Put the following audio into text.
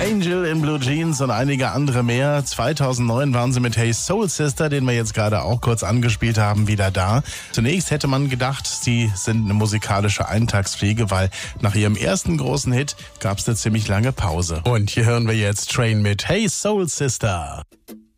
Angel in Blue Jeans und einige andere mehr. 2009 waren sie mit Hey Soul Sister, den wir jetzt gerade auch kurz angespielt haben, wieder da. Zunächst hätte man gedacht, sie sind eine musikalische Eintagsfliege, weil nach ihrem ersten großen Hit gab es eine ziemlich lange Pause. Und hier hören wir jetzt Train mit Hey Soul Sister.